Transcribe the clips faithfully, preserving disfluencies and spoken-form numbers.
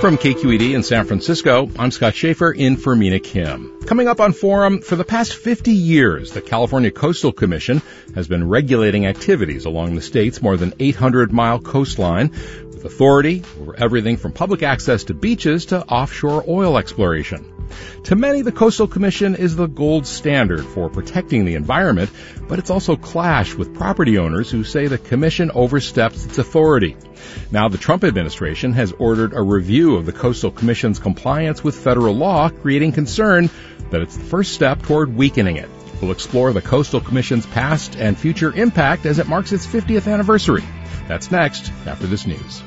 From K Q E D in San Francisco, I'm Scott Schaefer in for Mina Kim. Coming up on Forum, for the past fifty years, the California Coastal Commission has been regulating activities along the state's more than eight hundred mile coastline, with authority over everything from public access to beaches to offshore oil exploration. To many, the Coastal Commission is the gold standard for protecting the environment, but it's also clashed with property owners who say the Commission oversteps its authority. Now, the Trump administration has ordered a review of the Coastal Commission's compliance with federal law, creating concern that it's the first step toward weakening it. We'll explore the Coastal Commission's past and future impact as it marks its fiftieth anniversary. That's next, after this news.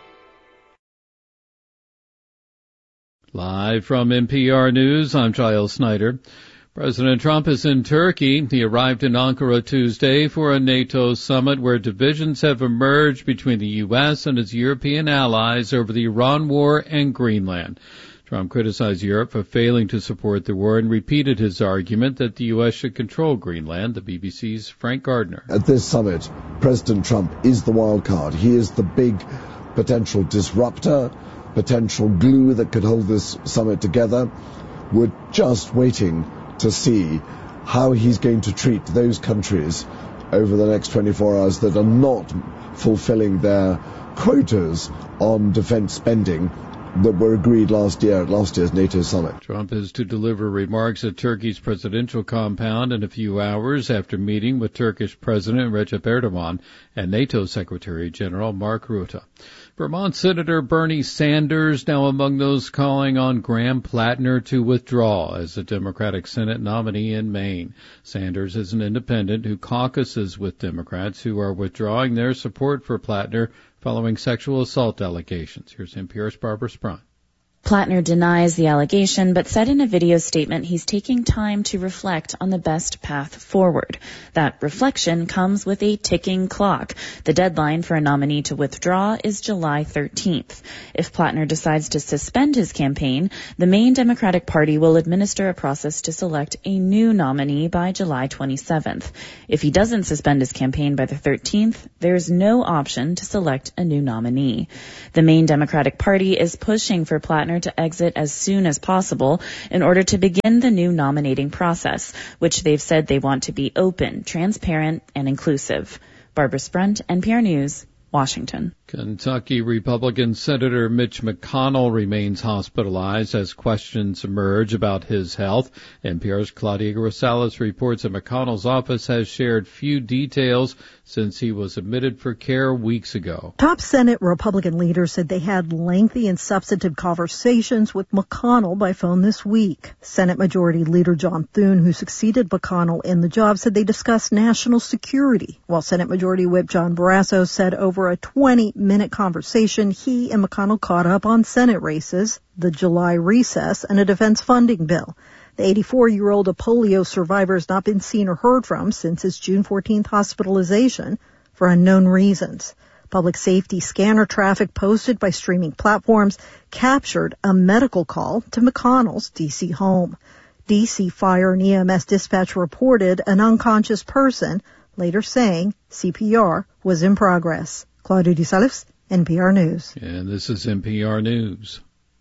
Live from N P R News, I'm Giles Snyder. President Trump is in Turkey. He arrived in Ankara Tuesday for a NATO summit where divisions have emerged between the U S and its European allies over the Iran war and Greenland. Trump criticized Europe for failing to support the war and repeated his argument that the U S should control Greenland. The B B C's Frank Gardner. At this summit, President Trump is the wild card. He is the big potential disruptor, potential glue that could hold this summit together. We're just waiting to see how he's going to treat those countries over the next twenty-four hours that are not fulfilling their quotas on defense spending that were agreed last year at last year's NATO summit. Trump is to deliver remarks at Turkey's presidential compound in a few hours after meeting with Turkish President Recep Erdogan and NATO Secretary General Mark Rutte. Vermont Senator Bernie Sanders now among those calling on Graham Plattner to withdraw as the Democratic Senate nominee in Maine. Sanders is an independent who caucuses with Democrats who are withdrawing their support for Plattner following sexual assault allegations. Here's N P R's Barbara Sprung. Plattner denies the allegation, but said in a video statement he's taking time to reflect on the best path forward. That reflection comes with a ticking clock. The deadline for a nominee to withdraw is July thirteenth. If Plattner decides to suspend his campaign, the Maine Democratic Party will administer a process to select a new nominee by July twenty-seventh. If he doesn't suspend his campaign by the thirteenth, there's no option to select a new nominee. The Maine Democratic Party is pushing for Plattner to exit as soon as possible in order to begin the new nominating process, which they've said they want to be open, transparent, and inclusive. Barbara Sprunt, N P R News, Washington. Kentucky Republican Senator Mitch McConnell remains hospitalized as questions emerge about his health. N P R's Claudia Rosales reports that McConnell's office has shared few details since he was admitted for care weeks ago. Top Senate Republican leaders said they had lengthy and substantive conversations with McConnell by phone this week. Senate Majority Leader John Thune, who succeeded McConnell in the job, said they discussed national security, while Senate Majority Whip John Barrasso said over a twenty-minute conversation, he and McConnell caught up on Senate races, the July recess, and a defense funding bill. The eighty-four-year-old a polio survivor has not been seen or heard from since his June fourteenth hospitalization for unknown reasons. Public safety scanner traffic posted by streaming platforms captured a medical call to McConnell's D C home. D C Fire and E M S dispatch reported an unconscious person, later saying C P R was in progress. Claudia DeSalles, N P R News. And this is N P R News.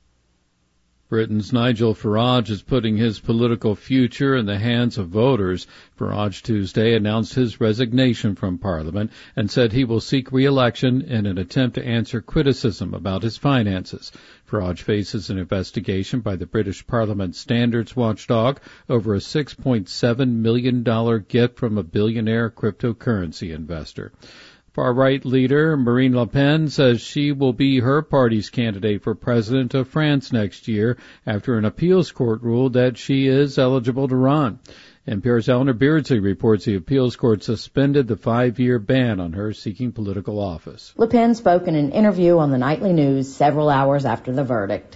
Britain's Nigel Farage is putting his political future in the hands of voters. Farage Tuesday announced his resignation from Parliament and said he will seek re-election in an attempt to answer criticism about his finances. Farage faces an investigation by the British Parliament Standards Watchdog over a six point seven million dollars gift from a billionaire cryptocurrency investor. Far-right leader Marine Le Pen says she will be her party's candidate for president of France next year after an appeals court ruled that she is eligible to run. N P R's Eleanor Beardsley reports the appeals court suspended the five-year ban on her seeking political office. Le Pen spoke in an interview on the Nightly News several hours after the verdict.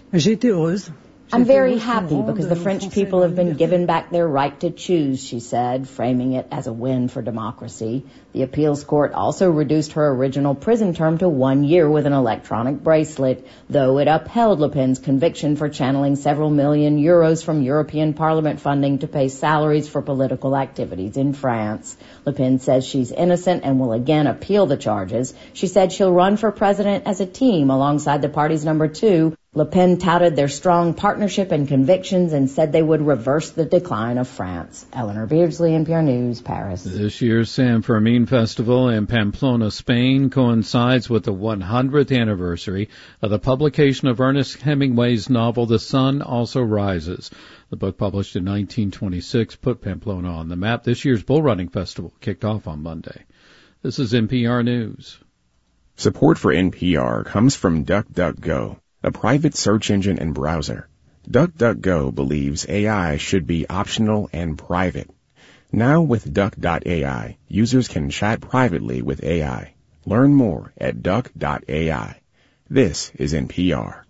I'm very happy because the French people have been given back their right to choose, she said, framing it as a win for democracy. The appeals court also reduced her original prison term to one year with an electronic bracelet, though it upheld Le Pen's conviction for channeling several million euros from European Parliament funding to pay salaries for political activities in France. Le Pen says she's innocent and will again appeal the charges. She said she'll run for president as a team alongside the party's number two, Le Pen touted their strong partnership and convictions and said they would reverse the decline of France. Eleanor Beardsley, N P R News, Paris. This year's San Fermin Festival in Pamplona, Spain, coincides with the one hundredth anniversary of the publication of Ernest Hemingway's novel The Sun Also Rises. The book, published in nineteen twenty-six, put Pamplona on the map. This year's Bull Running Festival kicked off on Monday. This is N P R News. Support for N P R comes from DuckDuckGo, a private search engine and browser. DuckDuckGo believes A I should be optional and private. Now with Duck dot A I, users can chat privately with A I. Learn more at Duck dot A I. This is N P R.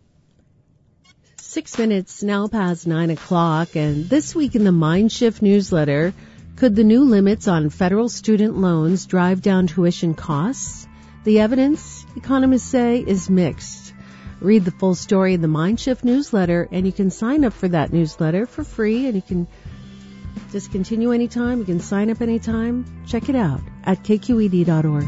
Six minutes now past nine o'clock, and this week in the MindShift newsletter, could the new limits on federal student loans drive down tuition costs? The evidence, economists say, is mixed. Read the full story in the MindShift newsletter, and you can sign up for that newsletter for free, and you can discontinue anytime. You can sign up anytime. Check it out at K Q E D dot org.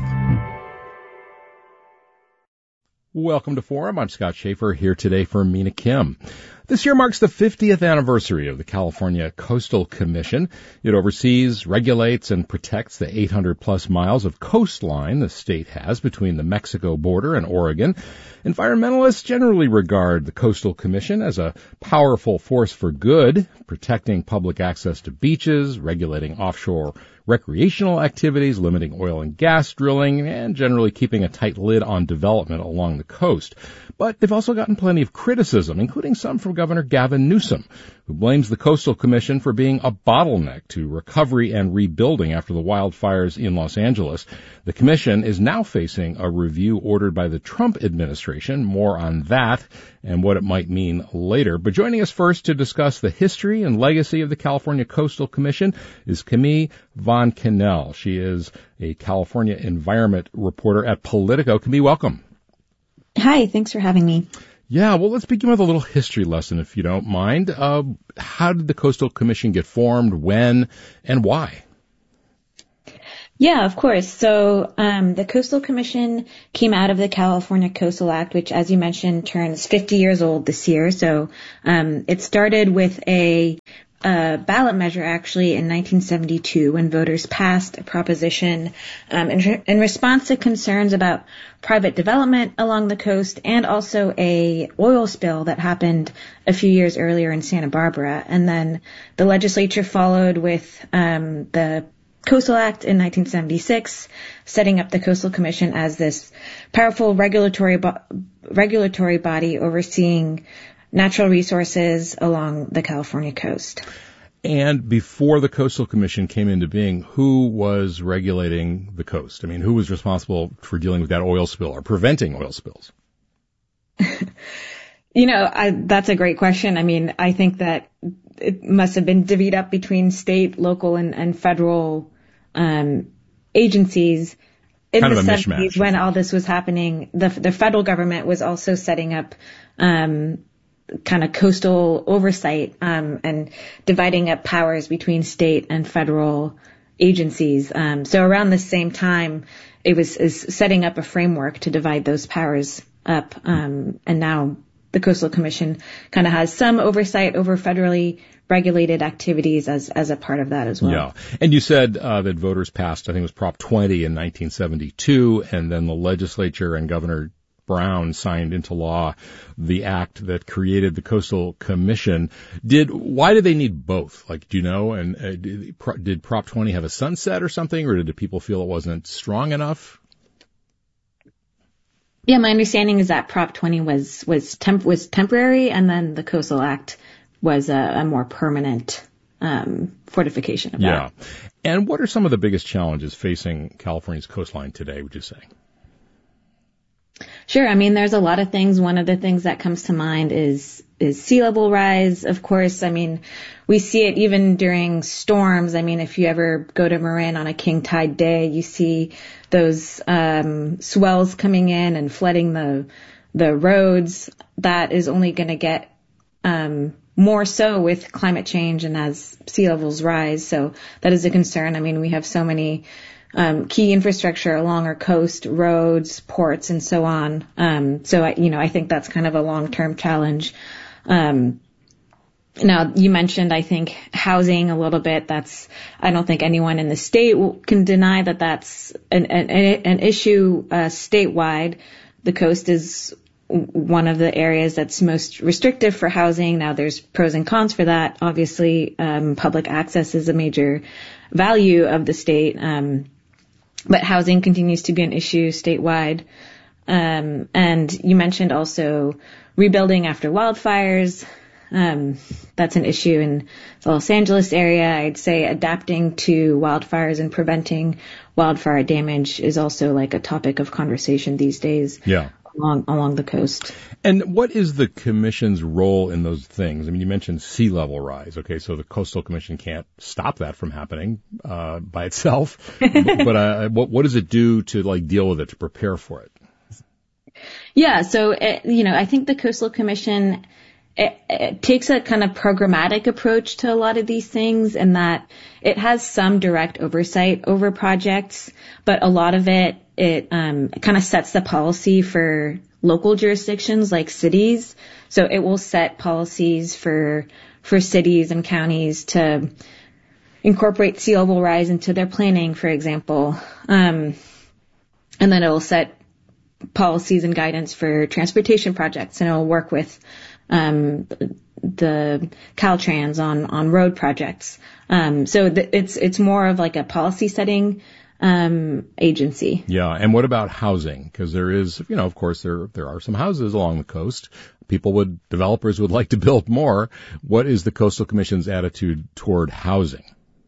Welcome to Forum. I'm Scott Schaefer, here today for Mina Kim. This year marks the fiftieth anniversary of the California Coastal Commission. It oversees, regulates, and protects the eight hundred plus miles of coastline the state has between the Mexico border and Oregon. Environmentalists generally regard the Coastal Commission as a powerful force for good, protecting public access to beaches, regulating offshore recreational activities, limiting oil and gas drilling, and generally keeping a tight lid on development along the coast. But they've also gotten plenty of criticism, including some from Governor Gavin Newsom, who blames the Coastal Commission for being a bottleneck to recovery and rebuilding after the wildfires in Los Angeles. The commission is now facing a review ordered by the Trump administration. More on that and what it might mean later. But joining us first to discuss the history and legacy of the California Coastal Commission is Camille Von Cannell. She is a California environment reporter at Politico. Camille, welcome. Hi, thanks for having me. Yeah, well, let's begin with a little history lesson, if you don't mind. Uh, how did the Coastal Commission get formed, when, and why? Yeah, of course. So um, the Coastal Commission came out of the California Coastal Act, which, as you mentioned, turns fifty years old this year. So um, it started with a a ballot measure actually in nineteen seventy-two when voters passed a proposition um, in, in response to concerns about private development along the coast and also a oil spill that happened a few years earlier in Santa Barbara. And then the legislature followed with um, the Coastal Act in nineteen seventy-six, setting up the Coastal Commission as this powerful regulatory bo- regulatory body overseeing natural resources along the California coast. And before the Coastal Commission came into being, who was regulating the coast? I mean, who was responsible for dealing with that oil spill or preventing oil spills? You know, I, that's a great question. I mean, I think that it must have been divvied up between state, local, and, and federal um, agencies. In kind the of a seventies, mishmash. when all this was happening, the, the federal government was also setting up um kind of coastal oversight um, and dividing up powers between state and federal agencies. Um, so around the same time, it was is setting up a framework to divide those powers up. Um, and now the Coastal Commission kind of has some oversight over federally regulated activities as as a part of that as well. Yeah. And you said uh, that voters passed, I think it was Prop twenty in nineteen seventy-two, and then the legislature and Governor Brown signed into law the act that created the Coastal Commission. Did why did they need both? Like, do you know? And uh, did, did Prop twenty have a sunset or something, or did people feel it wasn't strong enough? Yeah, my understanding is that Prop twenty was was temp was temporary, and then the Coastal Act was a, a more permanent um, fortification of that. Yeah. And what are some of the biggest challenges facing California's coastline today, would you say? Sure. I mean, there's a lot of things. One of the things that comes to mind is is sea level rise, of course. I mean, we see it even during storms. I mean, if you ever go to Marin on a king tide day, you see those um, swells coming in and flooding the the roads. That is only going to get um, more so with climate change and as sea levels rise. So that is a concern. I mean, we have so many um, key infrastructure along our coast, roads, ports, and so on. Um, so, I, you know, I think that's kind of a long-term challenge. Um, now, you mentioned, I think, housing a little bit. That's, I don't think anyone in the state can deny that that's an, an, an issue uh, statewide. The coast is one of the areas that's most restrictive for housing. Now, there's pros and cons for that. Obviously, um, public access is a major value of the state, um, but housing continues to be an issue statewide. Um, and you mentioned also rebuilding after wildfires. Um, that's an issue in the Los Angeles area. I'd say adapting to wildfires and preventing wildfire damage is also like a topic of conversation these days. Yeah. Along, along the coast. And what is the commission's role in those things? I mean, you mentioned sea level rise. Okay, so the Coastal Commission can't stop that from happening uh, by itself. But uh, what what does it do to like deal with it, to prepare for it? Yeah, so it, you know, I think the Coastal Commission it, it takes a kind of programmatic approach to a lot of these things, in that it has some direct oversight over projects, but a lot of it it um kind of sets the policy for local jurisdictions like cities. So it will set policies for for cities and counties to incorporate sea level rise into their planning, for example. Um, and then it will set policies and guidance for transportation projects, and it will work with um the Caltrans on on road projects. Um, so th- it's it's more of like a policy setting Um, agency. Yeah. And what about housing? Because there is, you know, of course, there there are some houses along the coast. People would, developers would like to build more. What is the Coastal Commission's attitude toward housing?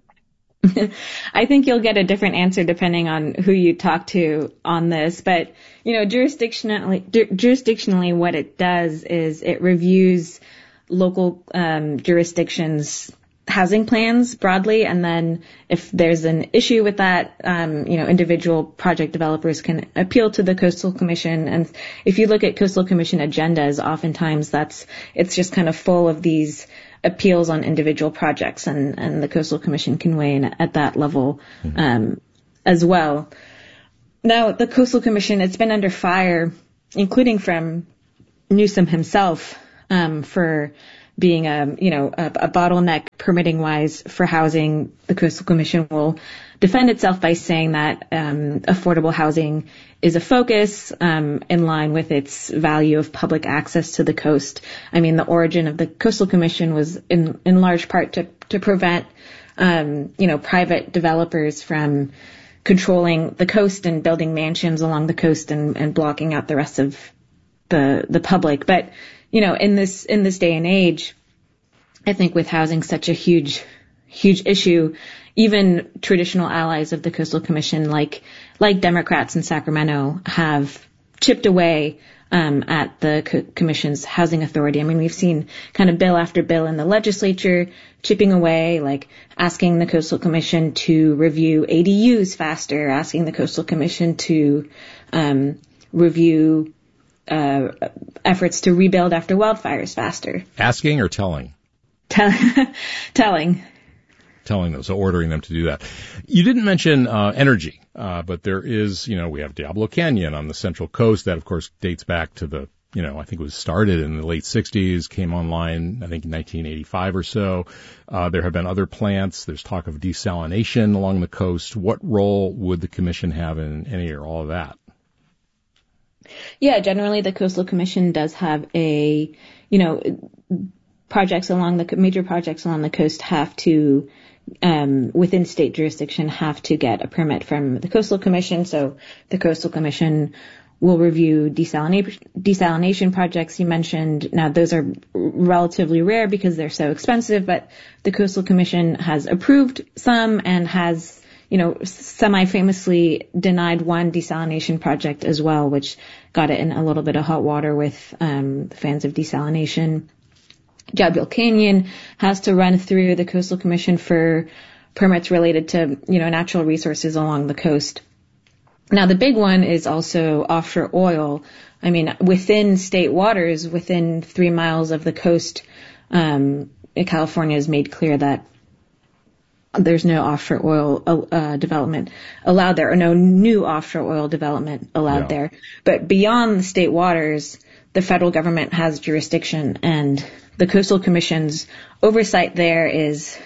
I think you'll get a different answer depending on who you talk to on this. But, you know, jurisdictionally, jurisdictionally, what it does is it reviews local um, jurisdictions' housing plans broadly, and then if there's an issue with that, um, you know, individual project developers can appeal to the Coastal Commission. And if you look at Coastal Commission agendas, oftentimes that's, it's just kind of full of these appeals on individual projects, and, and the Coastal Commission can weigh in at that level, mm-hmm. um, as well. Now, the Coastal Commission, it's been under fire, including from Newsom himself, um, for being a, you know, a, a bottleneck permitting wise for housing. The Coastal Commission will defend itself by saying that um, affordable housing is a focus um, in line with its value of public access to the coast. I mean, the origin of the Coastal Commission was in, in large part to, to prevent, um, you know, private developers from controlling the coast and building mansions along the coast and, and blocking out the rest of the the public. But you know, in this, in this day and age, I think with housing such a huge, huge issue, even traditional allies of the Coastal Commission, like, like Democrats in Sacramento, have chipped away, um, at the co- Commission's housing authority. I mean, we've seen kind of bill after bill in the legislature chipping away, like asking the Coastal Commission to review A D Us faster, asking the Coastal Commission to, um, review Uh, efforts to rebuild after wildfires faster. Asking or telling? Tell- telling. Telling them, so ordering them to do that. You didn't mention uh, energy, uh, but there is, you know, we have Diablo Canyon on the Central Coast. That, of course, dates back to the, you know, I think it was started in the late sixties, came online, I think, in nineteen eighty-five or so. Uh, there have been other plants. There's talk of desalination along the coast. What role would the Commission have in any or all of that? Yeah, generally the Coastal Commission does have a, you know, projects along the, major projects along the coast have to, um, within state jurisdiction, have to get a permit from the Coastal Commission. So the Coastal Commission will review desalination, desalination projects you mentioned. Now, those are relatively rare because they're so expensive, but the Coastal Commission has approved some and has, you know, semi-famously denied one desalination project as well, which got it in a little bit of hot water with um, the fans of desalination. Diablo Canyon has to run through the Coastal Commission for permits related to, you know, natural resources along the coast. Now, the big one is also offshore oil. I mean, within state waters, within three miles of the coast, um, California has made clear that there's no offshore oil uh, development allowed there, or no new offshore oil development allowed yeah. there. But beyond the state waters, the federal government has jurisdiction, and the Coastal Commission's oversight there is,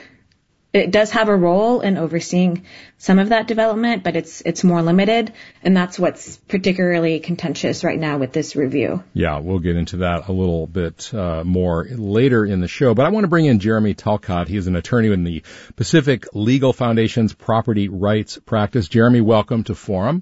it does have a role in overseeing some of that development, but it's it's more limited, and that's what's particularly contentious right now with this review. Yeah, we'll get into that a little bit uh, more later in the show, but I want to bring in Jeremy Talcott. He is an attorney in the Pacific Legal Foundation's property rights practice. Jeremy, welcome to Forum.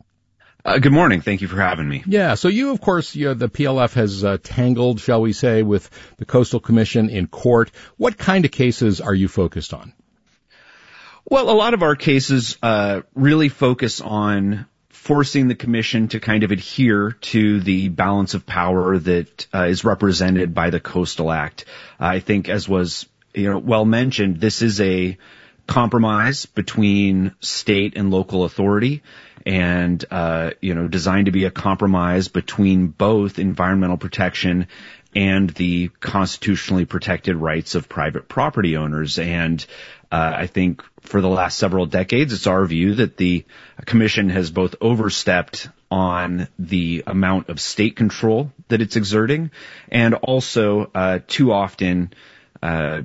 Uh, good morning. Thank you for having me. Yeah, so you, of course, you know, the P L F has uh, tangled, shall we say, with the Coastal Commission in court. What kind of cases are you focused on? Well, a lot of our cases uh really focus on forcing the commission to kind of adhere to the balance of power that uh, is represented by the Coastal Act. Uh, I think, as was you know well mentioned, this is a compromise between state and local authority, and uh you know designed to be a compromise between both environmental protection and the constitutionally protected rights of private property owners. And uh, I think for the last several decades, it's our view that the commission has both overstepped on the amount of state control that it's exerting, and also uh, too often, uh,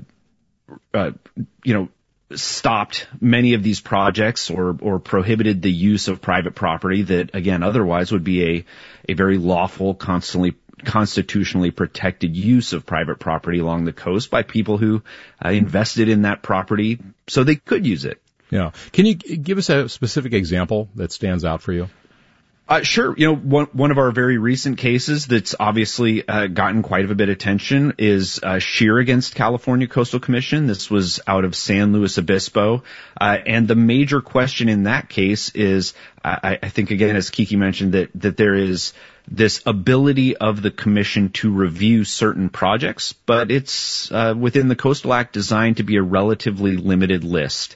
uh, you know, stopped many of these projects or or prohibited the use of private property that, again, otherwise would be a a very lawful, constantly constitutionally protected use of private property along the coast by people who uh, invested in that property so they could use it. Yeah. Can you give us a specific example that stands out for you? Uh, sure. You know, one, one of our very recent cases that's obviously uh, gotten quite a bit of attention is uh, Scheer against California Coastal Commission. This was out of San Luis Obispo. Uh, and the major question in that case is, I, I think, again, as Kiki mentioned, that, that there is this ability of the commission to review certain projects, but it's uh, within the Coastal Act designed to be a relatively limited list.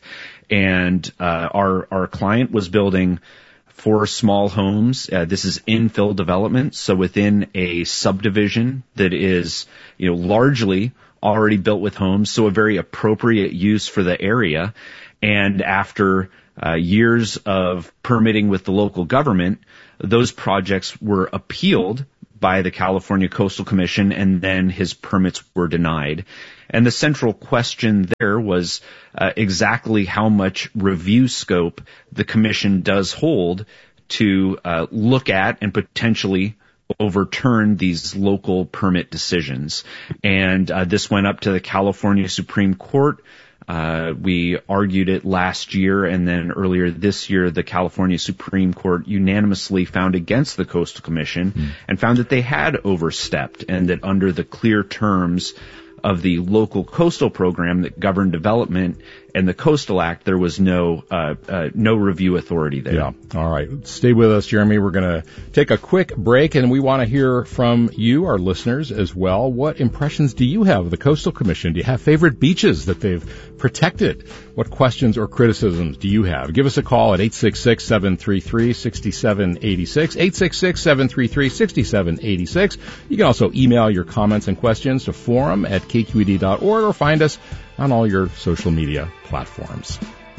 And uh, our our client was building four small homes. Uh, this is infill development, so within a subdivision that is, you know, largely already built with homes, so a very appropriate use for the area. And after uh, years of permitting with the local government, those projects were appealed by the California Coastal Commission, and then his permits were denied. And the central question there was uh, exactly how much review scope the commission does hold to uh, look at and potentially overturn these local permit decisions. And uh, this went up to the California Supreme Court. Uh, we argued it last year, and then earlier this year, the California Supreme Court unanimously found against the Coastal Commission mm. and found that they had overstepped, and that under the clear terms of the local coastal program that governed development and the Coastal Act, there was no uh, uh, no review authority there. Yeah. All right. Stay with us, Jeremy. We're going to take a quick break, and we want to hear from you, our listeners, as well. What impressions do you have of the Coastal Commission? Do you have favorite beaches that they've protected? What questions or criticisms do you have? Give us a call at eight six six, seven three three, six seven eight six, eight six six, seven three three, six seven eight six. You can also email your comments and questions to forum at k q e d dot org or find us on all your social media platforms.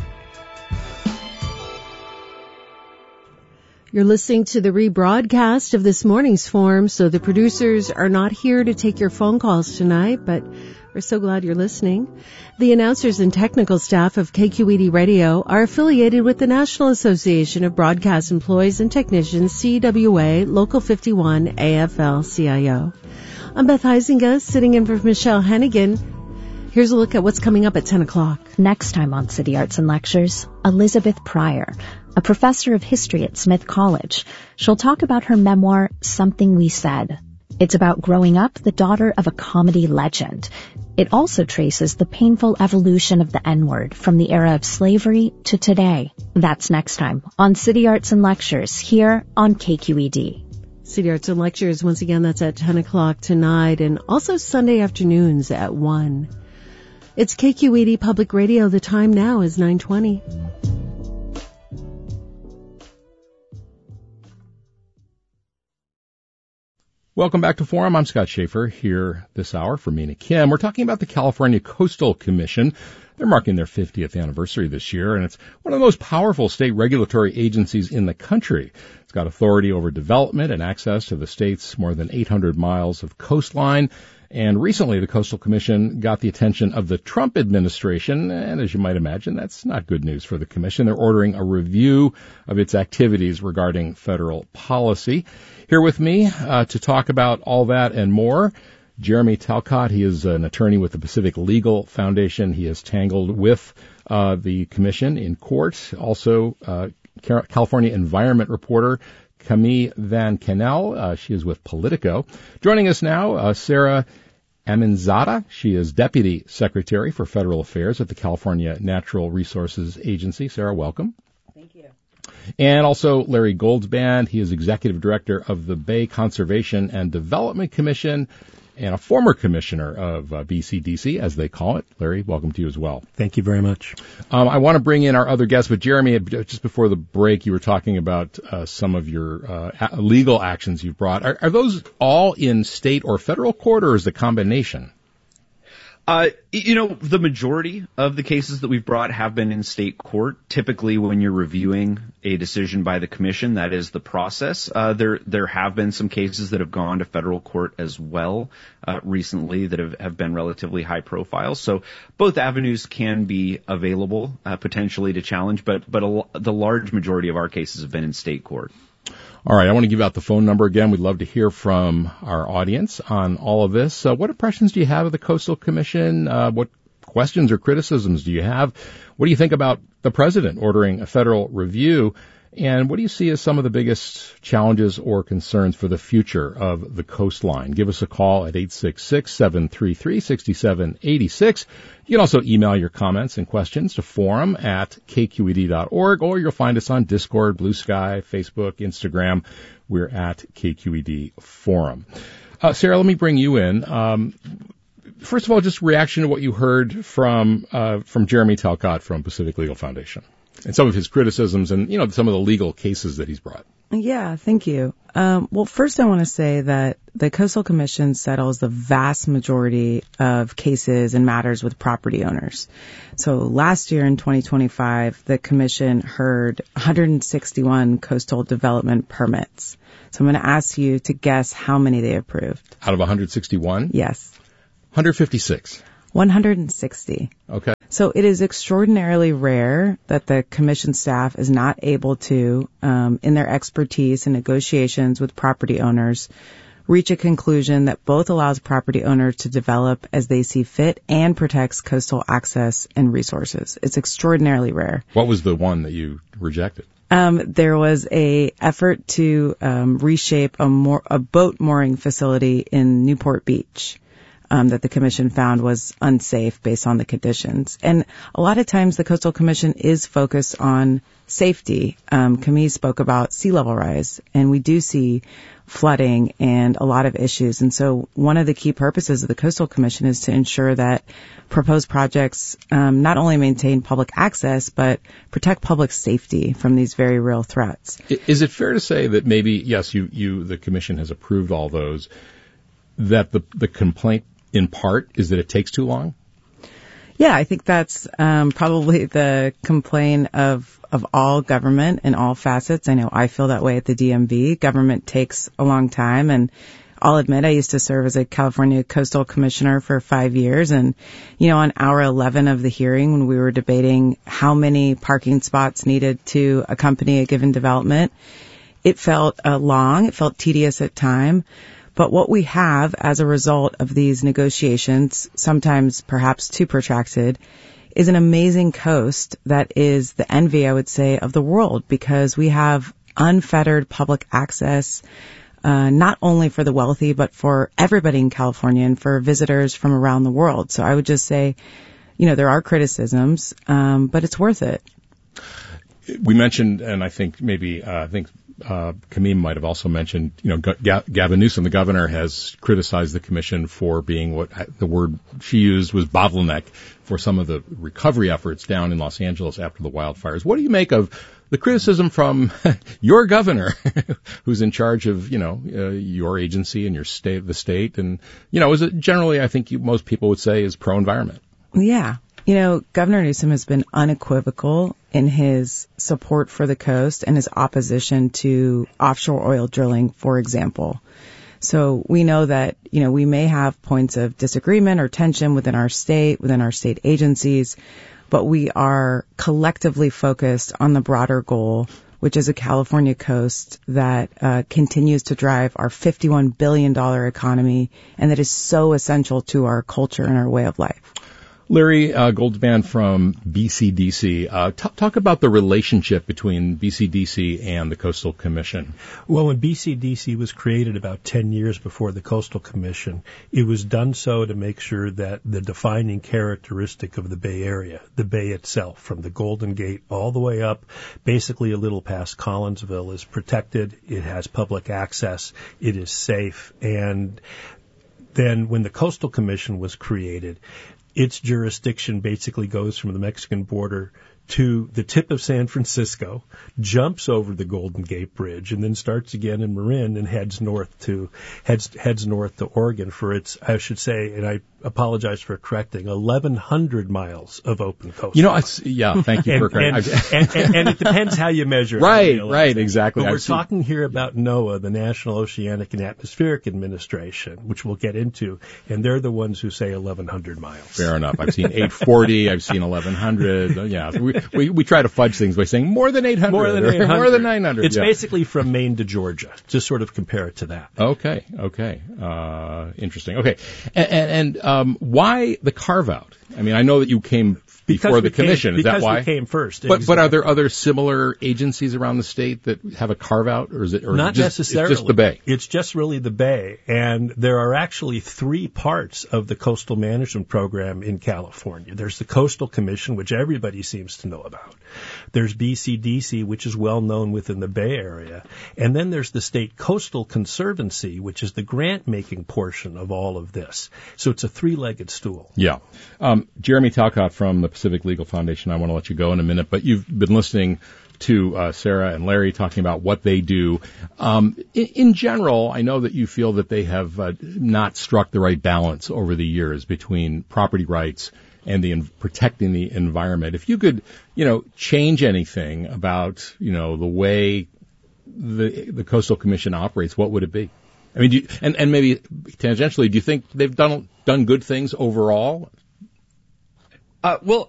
You're listening to the rebroadcast of this morning's Forum, so the producers are not here to take your phone calls tonight, but we're so glad you're listening. The announcers and technical staff of K Q E D Radio are affiliated with the National Association of Broadcast Employees and Technicians, C W A, Local fifty-one, A F L C I O. I'm Beth Heisinga, sitting in for Michelle Hennigan. Here's a look at what's coming up at ten o'clock. Next time on City Arts and Lectures, Elizabeth Pryor, a professor of history at Smith College. She'll talk about her memoir, Something We Said. It's about growing up the daughter of a comedy legend. It also traces the painful evolution of the N-word from the era of slavery to today. That's next time on City Arts and Lectures here on K Q E D. City Arts and Lectures, once again, that's at ten o'clock tonight, and also Sunday afternoons at one. It's K Q E D Public Radio. The time now is nine twenty. Welcome back to Forum. I'm Scott Schaefer here this hour for Mina Kim. We're talking about the California Coastal Commission. They're marking their fiftieth anniversary this year, and it's one of the most powerful state regulatory agencies in the country. It's got authority over development and access to the state's more than eight hundred miles of coastline. And recently, the Coastal Commission got the attention of the Trump administration, and as you might imagine, that's not good news for the Commission. They're ordering a review of its activities regarding federal policy. Here with me uh, to talk about all that and more, Jeremy Talcott. He is an attorney with the Pacific Legal Foundation. He is tangled with uh, the Commission in court. Also, uh, California environment reporter Camille Van Kannel. Uh, she is with Politico. Joining us now, uh, Sarah Aminzada. She is Deputy Secretary for Federal Affairs at the California Natural Resources Agency. Sarah, welcome. Thank you. And also Larry Goldsband. He is Executive Director of the Bay Conservation and Development Commission and a former commissioner of uh, B C D C, as they call it. Larry, welcome to you as well. Thank you very much. Um, I want to bring in our other guests, but Jeremy, just before the break, you were talking about uh, some of your uh, legal actions you've brought. Are, are those all in state or federal court, or is the combination? Uh, you know, the majority of the cases that we've brought have been in state court. Typically, when you're reviewing a decision by the commission, that is the process. Uh, there, there have been some cases that have gone to federal court as well, uh, recently that have, have been relatively high profile. So both avenues can be available, uh, potentially to challenge, but, but a, the large majority of our cases have been in state court. All right, I want to give out the phone number again. We'd love to hear from our audience on all of this. Uh, what impressions do you have of the Coastal Commission? Uh, what questions or criticisms do you have? What do you think about the president ordering a federal review? And what do you see as some of the biggest challenges or concerns for the future of the coastline? Give us a call at eight six six, seven three three, six seven eight six. You can also email your comments and questions to forum at k q e d dot org, or you'll find us on Discord, Blue Sky, Facebook, Instagram. We're at K Q E D Forum. Uh, Sarah, let me bring you in. Um, first of all, just reaction to what you heard from uh, from Jeremy Talcott from Pacific Legal Foundation and some of his criticisms and, you know, some of the legal cases that he's brought. Yeah, thank you. Um, well, first I want to say that the Coastal Commission settles the vast majority of cases and matters with property owners. So last year in twenty twenty-five, the Commission heard one hundred sixty-one coastal development permits. So I'm going to ask you to guess how many they approved. Out of one hundred sixty-one? Yes. one hundred fifty-six. one hundred sixty. Okay. So it is extraordinarily rare that the commission staff is not able to, um, in their expertise in negotiations with property owners, reach a conclusion that both allows property owners to develop as they see fit and protects coastal access and resources. It's extraordinarily rare. What was the one that you rejected? Um, there was a effort to um, reshape a, more, a boat mooring facility in Newport Beach. Um, that the commission found was unsafe based on the conditions. And a lot of times the Coastal Commission is focused on safety. Um, Camille spoke about sea level rise, and we do see flooding and a lot of issues. And so one of the key purposes of the Coastal Commission is to ensure that proposed projects um, not only maintain public access, but protect public safety from these very real threats. Is it fair to say that maybe, yes, you, you the commission has approved all those, that the, the complaint in part is that it takes too long? Yeah, I think that's um, probably the complaint of, of all government in all facets. I know I feel that way at the D M V. Government takes a long time, and I'll admit I used to serve as a California Coastal Commissioner for five years. And, you know, on hour eleven of the hearing, when we were debating how many parking spots needed to accompany a given development, it felt uh, long. It felt tedious at time. But what we have as a result of these negotiations, sometimes perhaps too protracted, is an amazing coast that is the envy, I would say, of the world, because we have unfettered public access, uh, not only for the wealthy, but for everybody in California and for visitors from around the world. So I would just say, you know, there are criticisms, um, but it's worth it. We mentioned, and I think maybe, uh, I think, Uh, Camille might have also mentioned, you know, G- Gavin Newsom, the governor, has criticized the commission for being what the word she used was bottleneck for some of the recovery efforts down in Los Angeles after the wildfires. What do you make of the criticism from your governor, who's in charge of, you know, uh, your agency and your state, the state, and, you know, is it generally, I think you, most people would say, is pro-environment. Yeah. You know, Governor Newsom has been unequivocal in his support for the coast and his opposition to offshore oil drilling, for example. So we know that, you know, we may have points of disagreement or tension within our state, within our state agencies, but we are collectively focused on the broader goal, which is a California coast that uh, continues to drive our fifty-one billion dollars economy and that is so essential to our culture and our way of life. Larry uh, Goldsman from B C D C, uh, t- talk about the relationship between B C D C and the Coastal Commission. Well, when B C D C was created about ten years before the Coastal Commission, it was done so to make sure that the defining characteristic of the Bay Area, the Bay itself, from the Golden Gate all the way up, basically a little past Collinsville, is protected. It has public access. It is safe. And then when the Coastal Commission was created, its jurisdiction basically goes from the Mexican border to the tip of San Francisco, jumps over the Golden Gate Bridge, and then starts again in Marin and heads north to heads heads north to Oregon for its, I should say, and I apologize for correcting, eleven hundred miles of open coast. You know, it's, yeah, thank you and, for correcting. And, and, and, and it depends how you measure it. Right, right, exactly. But we're I've seen... talking here about NOAA, the National Oceanic and Atmospheric Administration, which we'll get into, and they're the ones who say eleven hundred miles. Fair enough. I've seen eight forty, I've seen eleven hundred. Uh, yeah, we, we we try to fudge things by saying more than eight hundred. More than eight hundred. More than nine hundred. It's yeah. basically from Maine to Georgia. Just sort of compare it to that. Okay, okay. Uh, interesting. Okay. And, and, and um, why the carve-out? I mean, I know that you came before the commission. Came, Is that why? Because we came first. But exactly. but are there other similar agencies around the state that have a carve-out, or is it or not just, necessarily? It's just the Bay. It's just really the Bay, and there are actually three parts of the coastal management program in California. There's the Coastal Commission, which everybody seems to know about. There's B C D C, which is well known within the Bay Area, and then there's the State Coastal Conservancy, which is the grant-making portion of all of this. So it's a three-legged stool. Yeah. Um, Jeremy Talcott from the Pacific Legal Foundation, I want to let you go in a minute, but you've been listening to uh, Sarah and Larry talking about what they do. Um, in, in general, I know that you feel that they have uh, not struck the right balance over the years between property rights and the in, protecting the environment. If you could, you know, change anything about, you know, the way the the Coastal Commission operates, what would it be? I mean, do you, and and maybe tangentially, do you think they've done done good things overall? Uh, well,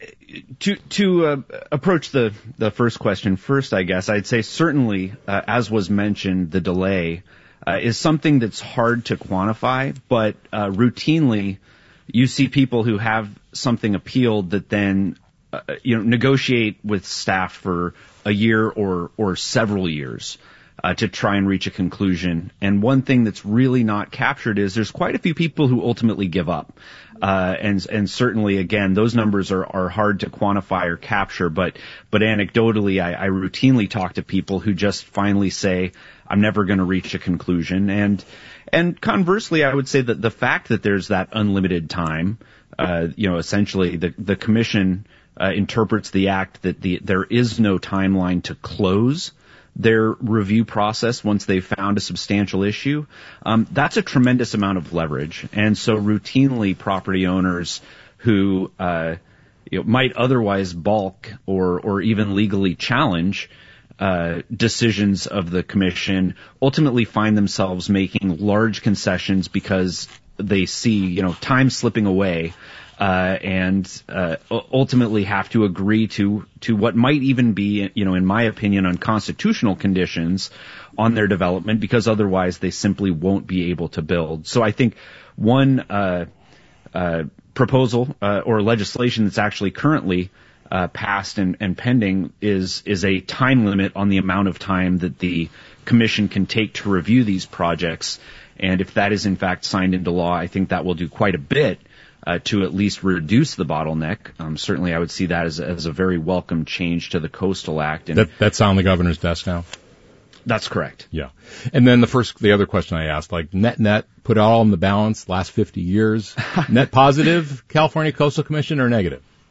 to to uh, approach the the first question first, I guess I'd say certainly, uh, as was mentioned, the delay uh, is something that's hard to quantify, but uh, routinely you see people who have something appealed that then uh, you know negotiate with staff for a year or or several years uh, to try and reach a conclusion. And one thing that's really not captured is there's quite a few people who ultimately give up. Uh, and, and certainly, again, those numbers are, are hard to quantify or capture, but, but anecdotally, I, I routinely talk to people who just finally say, I'm never going to reach a conclusion. And, and conversely, I would say that the fact that there's that unlimited time, uh, you know, essentially the, the commission, uh, interprets the act that the, there is no timeline to close their review process once they've found a substantial issue. Um, that's a tremendous amount of leverage. And so routinely property owners who uh, you know, might otherwise balk or, or even legally challenge uh, decisions of the commission ultimately find themselves making large concessions because they see, you know, time slipping away. Uh, and uh, ultimately have to agree to to what might even be, you know, in my opinion, unconstitutional conditions on their development because otherwise they simply won't be able to build. So I think one uh, uh, proposal uh, or legislation that's actually currently uh, passed and, and pending is is a time limit on the amount of time that the commission can take to review these projects. And if that is in fact signed into law, I think that will do quite a bit Uh, to at least reduce the bottleneck. Um, certainly I would see that as, as a very welcome change to the Coastal Act. And that, that's on the governor's desk now? That's correct. Yeah. And then the first, the other question I asked, like net, net, put it all in the balance, last fifty years, net positive, California Coastal Commission or negative?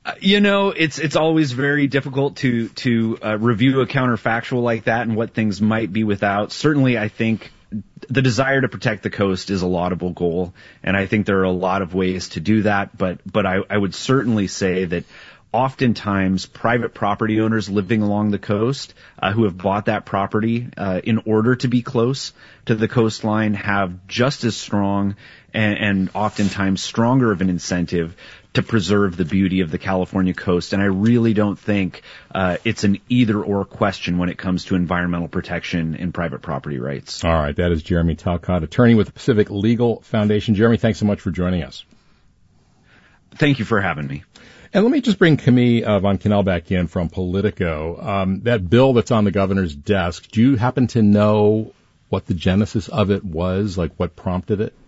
You know, it's it's always very difficult to to uh, review a counterfactual like that and what things might be without. Certainly, I think the desire to protect the coast is a laudable goal, and I think there are a lot of ways to do that. But but I, I would certainly say that oftentimes private property owners living along the coast uh, who have bought that property uh, in order to be close to the coastline have just as strong and, and oftentimes stronger of an incentive to preserve the beauty of the California coast. And I really don't think uh, it's an either-or question when it comes to environmental protection and private property rights. All right. That is Jeremy Talcott, attorney with the Pacific Legal Foundation. Jeremy, thanks so much for joining us. Thank you for having me. And let me just bring Camille uh, von Kannel back in from Politico. Um, that bill that's on the governor's desk, do you happen to know what the genesis of it was, like what prompted it?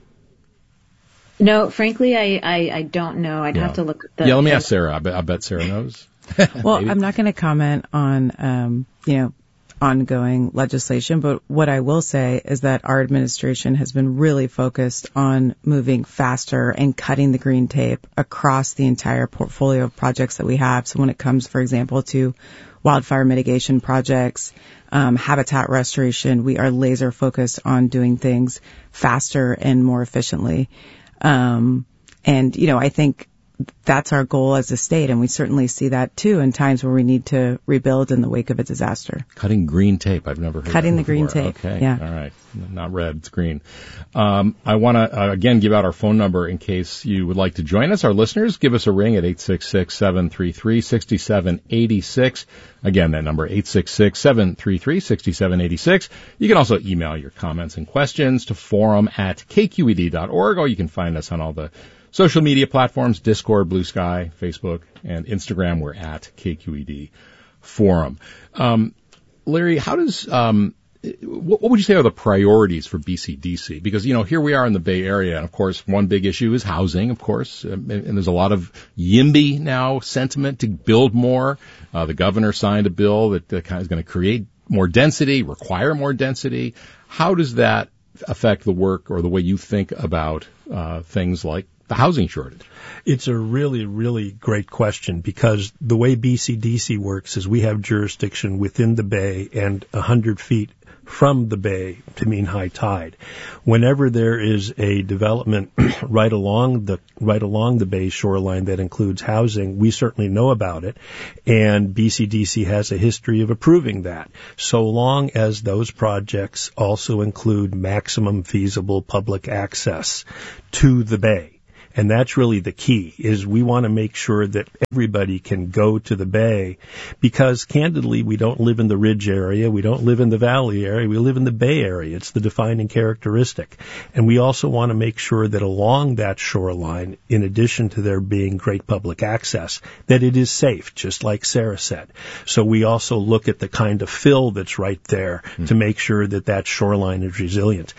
No, frankly, I, I, I don't know. I'd yeah. have to look at the... Yeah, let me ask Sarah. I bet, I bet Sarah knows. Well, I'm not going to comment on, um, you know, ongoing legislation, but what I will say is that our administration has been really focused on moving faster and cutting the green tape across the entire portfolio of projects that we have. So when it comes, for example, to wildfire mitigation projects, um, habitat restoration, we are laser focused on doing things faster and more efficiently. Um, and, you know, I think that's our goal as a state, and we certainly see that too in times where we need to rebuild in the wake of a disaster. Cutting green tape. I've never heard Cutting that the green before. tape. Okay. Yeah. All right. Not red, it's green. Um, I want to, uh, again, give out our phone number in case you would like to join us. Our listeners, give us a ring at eight six six, seven three three, six seven eight six. Again, that number, eight six six, seven three three, six seven eight six. You can also email your comments and questions to forum at k q e d dot org, or you can find us on all the social media platforms, Discord, Blue Sky, Facebook, and Instagram. We're at K Q E D Forum. Um, Larry, how does, um, what would you say are the priorities for B C D C? Because, you know, here we are in the Bay Area, and of course, one big issue is housing, of course, and, and there's a lot of YIMBY now sentiment to build more. Uh, the governor signed a bill that, that kind of is going to create more density, require more density. How does that affect the work or the way you think about uh, things like the housing shortage? It's a really, really great question, because the way B C D C works is we have jurisdiction within the bay and one hundred feet from the bay to mean high tide. Whenever there is a development right along the right along the bay shoreline that includes housing, we certainly know about it, and B C D C has a history of approving that, so long as those projects also include maximum feasible public access to the bay. And that's really the key, is we want to make sure that everybody can go to the bay, because candidly, we don't live in the ridge area, we don't live in the valley area, we live in the bay area. It's the defining characteristic. And we also want to make sure that along that shoreline, in addition to there being great public access, that it is safe, just like Sarah said. So we also look at the kind of fill that's right there mm-hmm. to make sure that that shoreline is resilient.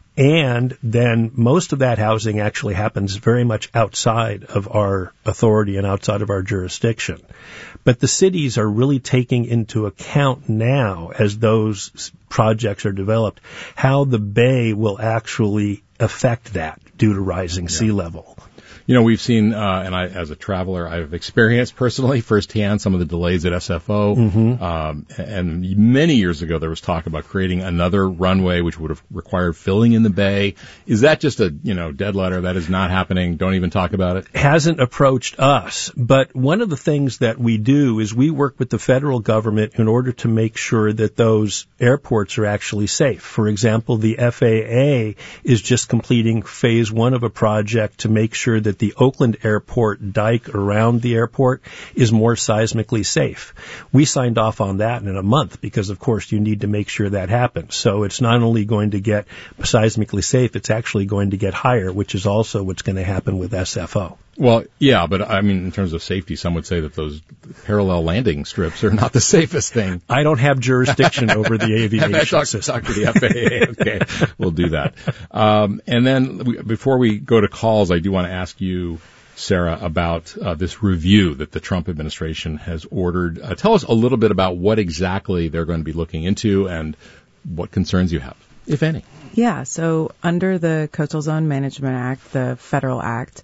And then most of that housing actually happens very much outside of our authority and outside of our jurisdiction. But the cities are really taking into account now, as those projects are developed, how the bay will actually affect that due to rising yeah. sea level. You know, we've seen, uh, and I, as a traveler, I've experienced personally firsthand some of the delays at S F O. Mm-hmm. Um, and many years ago, there was talk about creating another runway, which would have required filling in the bay. Is that just a, you know, dead letter? That is not happening. Don't even talk about it. Hasn't approached us. But one of the things that we do is we work with the federal government in order to make sure that those airports are actually safe. For example, the F A A is just completing phase one of a project to make sure that the Oakland Airport dike around the airport is more seismically safe. We signed off on that in a month because, of course, you need to make sure that happens. So it's not only going to get seismically safe, it's actually going to get higher, which is also what's going to happen with S F O. Well, yeah, but I mean, in terms of safety, some would say that those parallel landing strips are not the safest thing. I don't have jurisdiction over the aviation talk, system. Talk to the F A A. Okay, we'll do that. Um, and then we, before we go to calls, I do want to ask you, Sarah, about uh, this review that the Trump administration has ordered. Uh, tell us a little bit about what exactly they're going to be looking into and what concerns you have, if any. Yeah, so under the Coastal Zone Management Act, the federal act,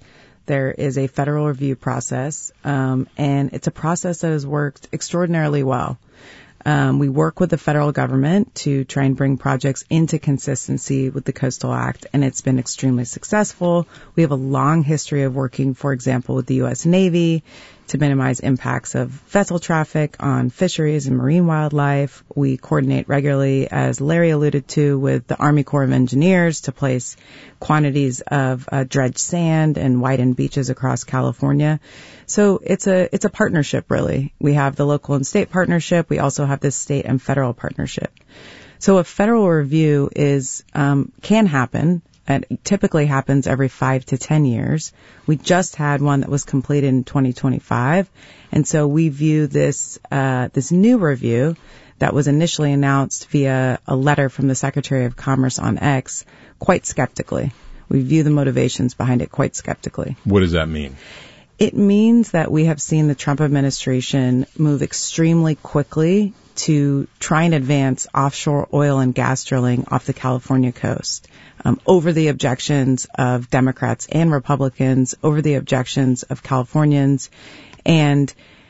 there is a federal review process, um, and it's a process that has worked extraordinarily well. Um, we work with the federal government to try and bring projects into consistency with the Coastal Act, and it's been extremely successful. We have a long history of working, for example, with the U S Navy to minimize impacts of vessel traffic on fisheries and marine wildlife. We coordinate regularly, as Larry alluded to, with the Army Corps of Engineers to place quantities of uh, dredged sand and widen beaches across California. So it's a it's a partnership, really. We have the local and state partnership. We also have this state and federal partnership. So a federal review is um, can happen. It typically happens every five to ten years. We just had one that was completed in twenty twenty-five, and so we view this uh, this new review that was initially announced via a letter from the Secretary of Commerce on X quite skeptically. We view the motivations behind it quite skeptically. What does that mean? It means that we have seen the Trump administration move extremely quickly to try and advance offshore oil and gas drilling off the California coast, um, over the objections of Democrats and Republicans, over the objections of Californians. And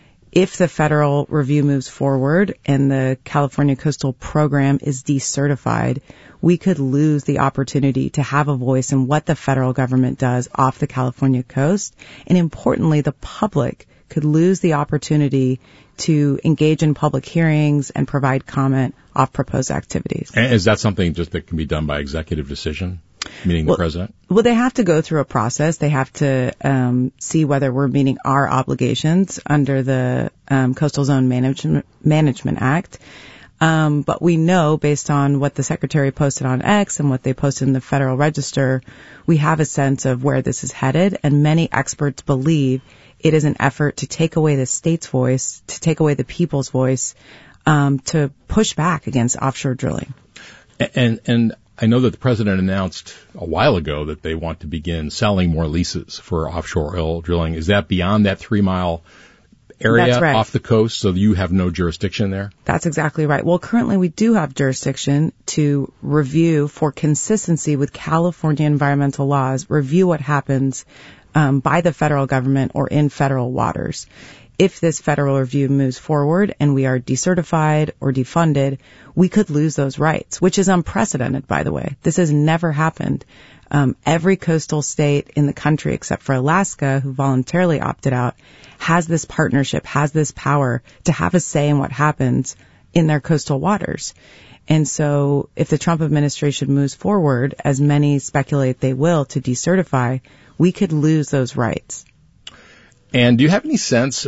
if the federal review moves forward and the California Coastal Program is decertified, we could lose the opportunity to have a voice in what the federal government does off the California coast. And importantly, the public could lose the opportunity to engage in public hearings and provide comment off proposed activities. And is that something just that can be done by executive decision, meaning the well, president? Well, they have to go through a process. They have to um, see whether we're meeting our obligations under the um, Coastal Zone Management, Management Act. Um, but we know, based on what the Secretary posted on X and what they posted in the Federal Register, we have a sense of where this is headed, and many experts believe it is an effort to take away the state's voice, to take away the people's voice, um, to push back against offshore drilling. And, and I know that the president announced a while ago that they want to begin selling more leases for offshore oil drilling. Is that beyond that three-mile area That's right. off the coast, so you have no jurisdiction there? That's exactly right. Well, currently we do have jurisdiction to review, for consistency with California environmental laws, review what happens um, by the federal government or in federal waters. If this federal review moves forward and we are decertified or defunded, we could lose those rights, which is unprecedented, by the way. This has never happened. Um, every coastal state in the country, except for Alaska, who voluntarily opted out, has this partnership, has this power to have a say in what happens in their coastal waters. And so if the Trump administration moves forward, as many speculate they will, to decertify, we could lose those rights. And do you have any sense